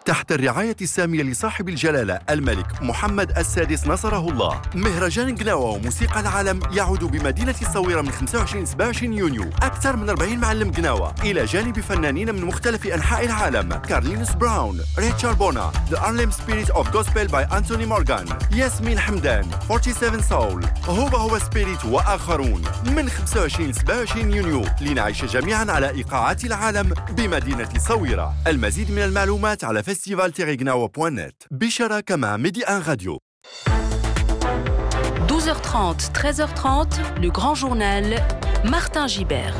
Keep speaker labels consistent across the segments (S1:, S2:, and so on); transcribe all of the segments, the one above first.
S1: تحت الرعاية السامية لصاحب الجلالة الملك محمد السادس نصره الله. مهرجان قناوة وموسيقى العالم يعود بمدينة الصويرة من 25-27 يونيو. أكثر من 40 معلم قناوة إلى جانب فنانين من مختلف أنحاء العالم: كارلينوس براون، ريتشارد بونا، The Harlem Spirit of Gospel by أنتوني مورغان، ياسمين حمدان، 47 Soul، هو سبيريت وآخرون. من 25-27 يونيو لنعيش جميعا على إيقاعات العالم بمدينة الصويرة. المزيد من المعلومات على festival-gnawa.net بشراكة مع ميدي ان راديو.
S2: 12h30, 13h30, le grand journal, Martin Gibert.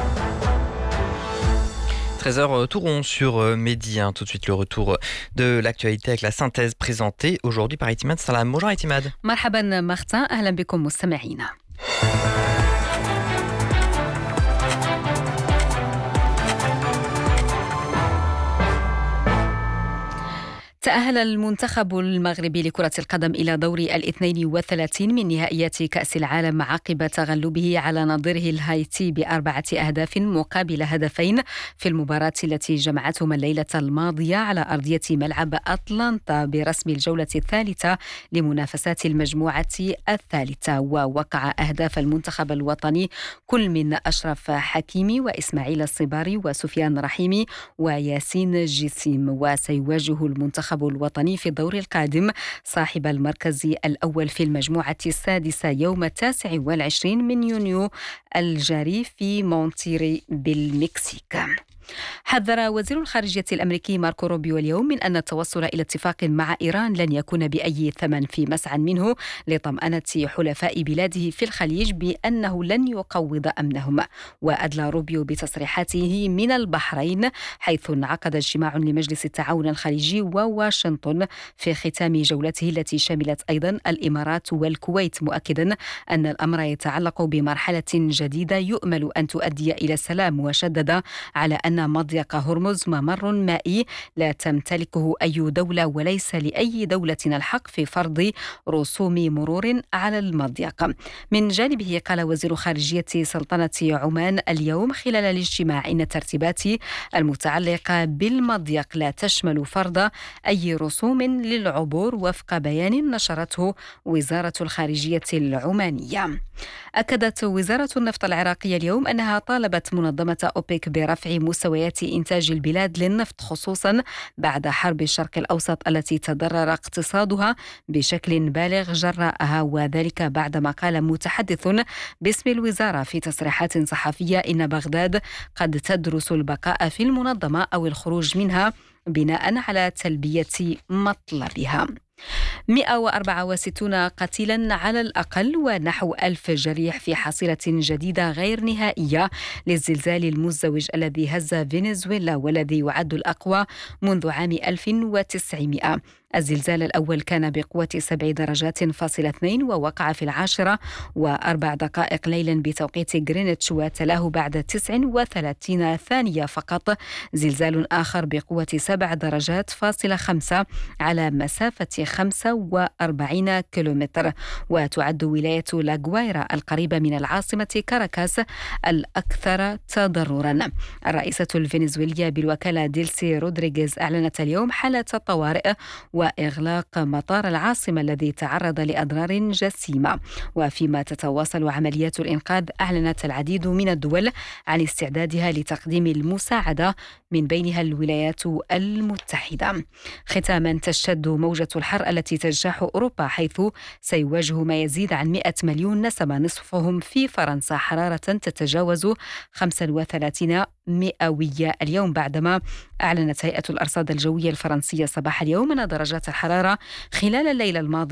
S3: 13h tout rond sur Midi. Tout de suite le retour de l'actualité avec la synthèse présentée aujourd'hui par Etimad Salam. Bonjour Etimad.
S4: مرحبا مارتن، أهلا بكم مستمعينا. تأهل المنتخب المغربي لكرة القدم إلى دور 32 من نهائيات كأس العالم عقب تغلبه على نظيره الهايتي ب4 أهداف مقابل هدفين في المباراة التي جمعتهم الليلة الماضية على أرضية ملعب أطلانتا برسم الجولة الثالثة لمنافسات المجموعة الثالثة. ووقع أهداف المنتخب الوطني كل من أشرف حكيمي وإسماعيل الصباري وسفيان رحيمي وياسين جسيم. وسيواجه المنتخب الوطني في الدور القادم صاحب المركز الأول في المجموعة السادسة يوم 29 من يونيو الجاري في مونتيري بالمكسيك. حذر وزير الخارجية الأمريكي ماركو روبيو اليوم من أن التوصل إلى اتفاق مع إيران لن يكون بأي ثمن، في مسعى منه لطمأنة حلفاء بلاده في الخليج بأنه لن يقوض أمنهم. وأدلى روبيو بتصريحاته من البحرين حيث انعقد اجتماع لمجلس التعاون الخليجي وواشنطن في ختام جولته التي شملت أيضا الإمارات والكويت، مؤكدا أن الأمر يتعلق بمرحلة جديدة يؤمل أن تؤدي إلى السلام. وشدد على أن مضيق هرمز ممر مائي لا تمتلكه أي دولة وليس لأي دولة الحق في فرض رسوم مرور على المضيق. من جانبه قال وزير خارجية سلطنة عمان اليوم خلال الاجتماع إن الترتيبات المتعلقة بالمضيق لا تشمل فرض أي رسوم للعبور وفق بيان نشرته وزارة الخارجية العمانية. أكدت وزارة النفط العراقية اليوم أنها طالبت منظمة أوبك برفع مستويات إنتاج البلاد للنفط، خصوصا بعد حرب الشرق الأوسط التي تضرر اقتصادها بشكل بالغ جراءها، وذلك بعدما قال متحدث باسم الوزارة في تصريحات صحفية إن بغداد قد تدرس البقاء في المنظمة أو الخروج منها بناء على تلبية مطلبها. 164 قتيلا على الأقل ونحو 1000 جريح في حصيلة جديدة غير نهائية للزلزال المزدوج الذي هز فنزويلا والذي يعد الأقوى منذ عام 1900. الزلزال الأول كان بقوة 7.2 ووقع في 10:04 ليلا بتوقيت غرينتش، وتلاه بعد 39 ثانية فقط زلزال آخر بقوة 7.5 على مسافة 45 كيلومتر. وتعد ولاية لاغويرا القريبة من العاصمة كاراكاس الأكثر تضررا. الرئيسة الفنزويلية بالوكالة ديلسي رودريغيز أعلنت اليوم حالة طوارئ وإغلاق مطار العاصمة الذي تعرض لأضرار جسيمة. وفيما تتواصل عمليات الإنقاذ، أعلنت العديد من الدول عن استعدادها لتقديم المساعدة من بينها الولايات المتحدة. ختاما، تشتد موجة الحر التي تجتاح أوروبا حيث سيواجه ما يزيد عن 100 مليون نسمة نصفهم في فرنسا حرارة تتجاوز 35 مئوية اليوم، بعدما أعلنت هيئة الأرصاد الجوية الفرنسية صباح اليوم أن درجات الحرارة خلال الليلة الماضية